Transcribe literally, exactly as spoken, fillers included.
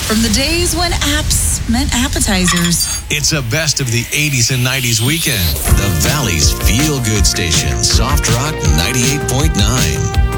From the days when apps meant appetizers. It's a best of the eighties and nineties weekend. The Valley's feel-good station, Soft Rock ninety-eight point nine.